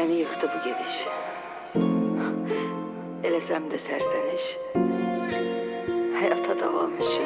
Məni yıxdı bu gediş. Eləsəm də sərsəniş. Həyata davam işi.